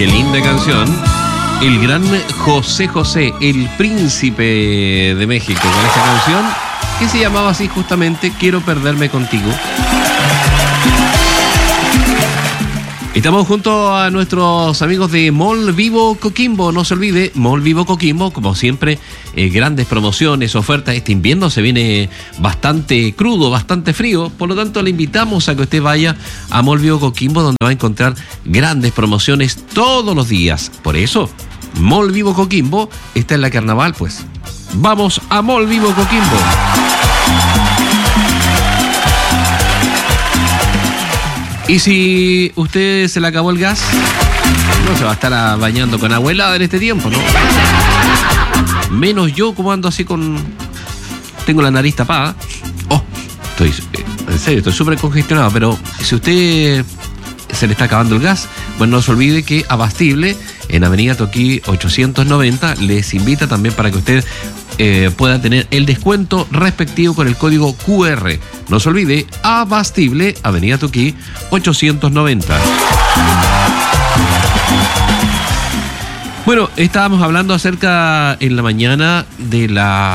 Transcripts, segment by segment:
Qué linda canción. El gran José José, el príncipe de México, con esa canción que se llamaba así justamente, Quiero perderme contigo. Estamos junto a nuestros amigos de Mall Vivo Coquimbo. No se olvide, Mall Vivo Coquimbo, como siempre, grandes promociones, ofertas. Este invierno se viene bastante crudo, bastante frío. Por lo tanto, le invitamos a que usted vaya a Mall Vivo Coquimbo, donde va a encontrar grandes promociones todos los días. Por eso, Mall Vivo Coquimbo está en la Carnaval, pues. Vamos a Mall Vivo Coquimbo. Y si usted se le acabó el gas, no se va a estar bañando con agua helada en este tiempo, ¿no? Menos yo, como ando así tengo la nariz tapada. En serio, estoy súper congestionado, pero si usted se le está acabando el gas, bueno, no se olvide que Abastible, en Avenida Toquí 890, les invita también para que usted pueda tener el descuento respectivo con el código QR. No se olvide, Abastible, Avenida Toquí 890. Bueno, estábamos hablando acerca en la mañana de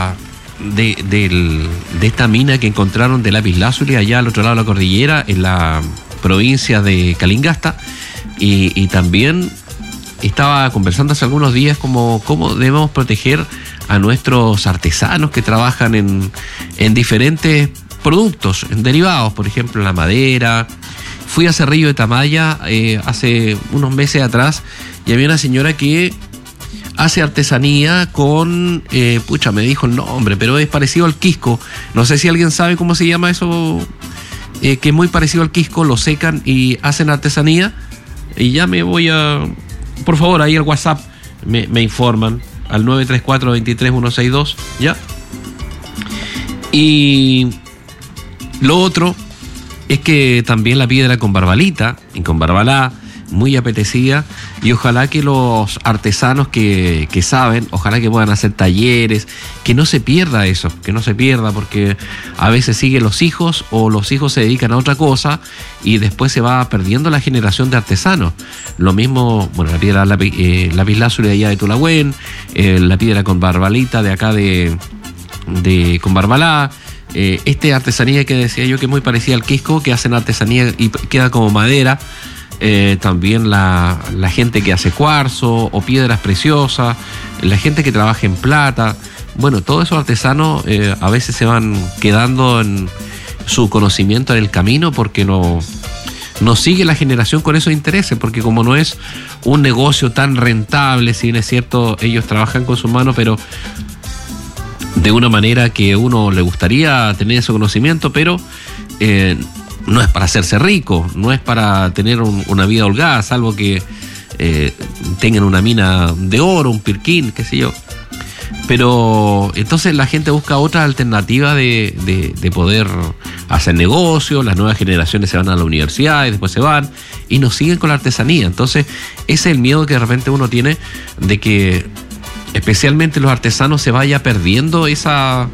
esta mina que encontraron de lapislázuli allá al otro lado de la cordillera, en la provincia de Calingasta, y también estaba conversando hace algunos días cómo debemos proteger a nuestros artesanos que trabajan en diferentes productos, en derivados, por ejemplo, la madera. Fui a Cerrillo de Tamaya hace unos meses atrás y había una señora que hace artesanía con, me dijo el nombre, pero es parecido al quisco. No sé si alguien sabe cómo se llama eso, que es muy parecido al quisco, lo secan y hacen artesanía. Y ya me voy a... Por favor, ahí al WhatsApp me informan al 934-23162, ¿ya? Y lo otro es que también la piedra con barbalita y con barbalá, muy apetecida, y ojalá que los artesanos que saben, ojalá que puedan hacer talleres, que no se pierda eso, que no se pierda, porque a veces siguen los hijos o los hijos se dedican a otra cosa y después se va perdiendo la generación de artesanos. Lo mismo, bueno, la piedra lapislázuli de allá de Tulagüen, la piedra con barbalita de acá con barbalá, artesanía que decía yo que es muy parecida al quisco, que hacen artesanía y queda como madera. También la gente que hace cuarzo o piedras preciosas, la gente que trabaja en plata. Bueno, todos esos artesanos a veces se van quedando en su conocimiento en el camino porque no sigue la generación con esos intereses, porque como no es un negocio tan rentable, si bien es cierto, ellos trabajan con sus manos, pero de una manera que a uno le gustaría tener ese conocimiento, pero no es para hacerse rico, no es para tener una vida holgada, salvo que tengan una mina de oro, un pirquín, qué sé yo. Pero entonces la gente busca otra alternativa de poder hacer negocio. Las nuevas generaciones se van a la universidad y después se van y nos siguen con la artesanía. Entonces ese es el miedo que de repente uno tiene de que especialmente los artesanos se vaya perdiendo ese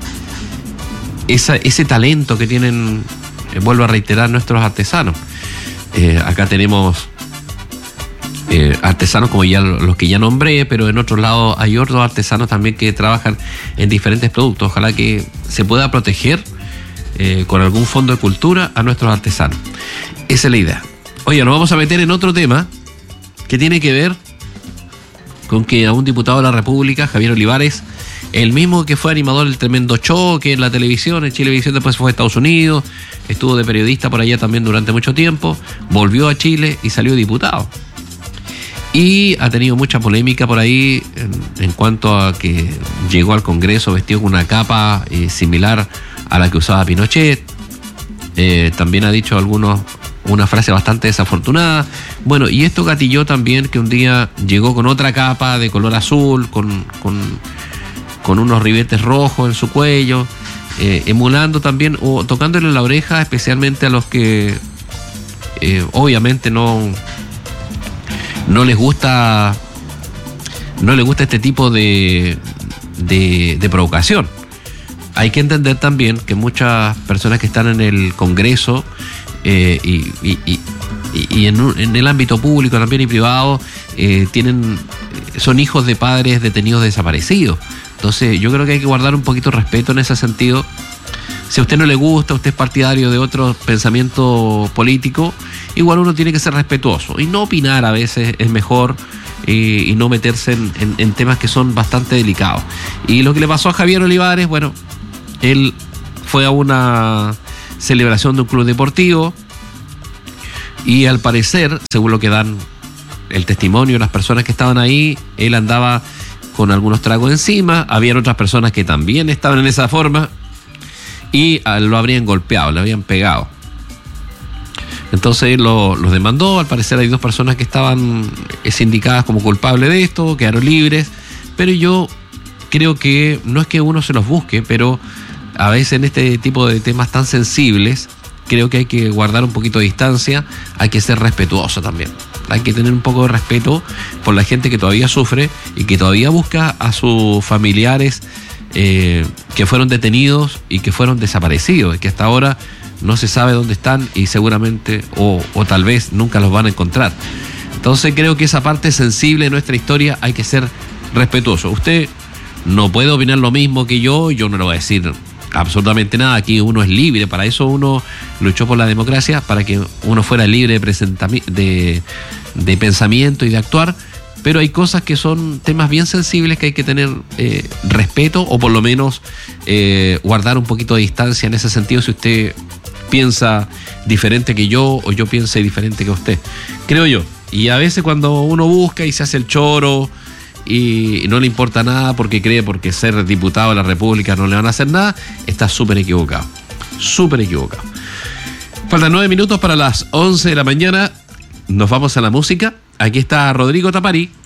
talento que tienen. Vuelvo a reiterar, nuestros artesanos. Acá tenemos artesanos como ya los que ya nombré, pero en otro lado hay otros artesanos también que trabajan en diferentes productos. Ojalá que se pueda proteger con algún fondo de cultura a nuestros artesanos. Esa es la idea. Oye, nos vamos a meter en otro tema que tiene que ver con que a un diputado de la República, Javier Olivares, el mismo que fue animador del Tremendo Choque en la televisión, en Chilevisión, después fue a Estados Unidos, estuvo de periodista por allá también durante mucho tiempo, volvió a Chile y salió diputado. Y ha tenido mucha polémica por ahí en cuanto a que llegó al Congreso vestido con una capa similar a la que usaba Pinochet. También ha dicho una frase bastante desafortunada. Bueno, y esto gatilló también que un día llegó con otra capa de color azul, con unos ribetes rojos en su cuello, emulando también o tocándole la oreja especialmente a los que obviamente no les gusta este tipo de provocación. Hay que entender también que muchas personas que están en el Congreso y en el ámbito público también y privado son hijos de padres detenidos desaparecidos. Entonces yo creo que hay que guardar un poquito de respeto en ese sentido. Si a usted no le gusta, usted es partidario de otro pensamiento político, igual uno tiene que ser respetuoso y no opinar. A veces es mejor, y no meterse en temas que son bastante delicados. Y lo que le pasó a Javier Olivares, bueno, él fue a una celebración de un club deportivo y al parecer, según lo que dan el testimonio de las personas que estaban ahí, él andaba con algunos tragos encima, habían otras personas que también estaban en esa forma y lo habrían golpeado, le habían pegado. Entonces él los demandó. Al parecer hay 2 personas que estaban sindicadas como culpables de esto, quedaron libres, pero yo creo que no es que uno se los busque, pero a veces en este tipo de temas tan sensibles creo que hay que guardar un poquito de distancia, hay que ser respetuoso también. Hay que tener un poco de respeto por la gente que todavía sufre y que todavía busca a sus familiares que fueron detenidos y que fueron desaparecidos, y que hasta ahora no se sabe dónde están y seguramente o tal vez nunca los van a encontrar. Entonces creo que esa parte sensible de nuestra historia hay que ser respetuoso. Usted no puede opinar lo mismo que yo no le voy a decir absolutamente nada. Aquí uno es libre, para eso uno luchó por la democracia, para que uno fuera libre de pensamiento y de actuar, pero hay cosas que son temas bien sensibles que hay que tener respeto, o por lo menos guardar un poquito de distancia en ese sentido, si usted piensa diferente que yo o yo piense diferente que usted, creo yo. Y a veces cuando uno busca y se hace el choro y no le importa nada porque ser diputado de la República no le van a hacer nada, está súper equivocado. Súper equivocado. Faltan 9 minutos para las 11 de la mañana. Nos vamos a la música. Aquí está Rodrigo Tapari